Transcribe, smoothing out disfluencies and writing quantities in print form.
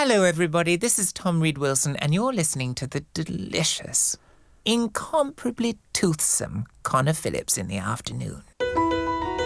Hello, everybody. This is Tom Reed Wilson, and you're listening to the delicious, incomparably toothsome Connor Phillips in the afternoon.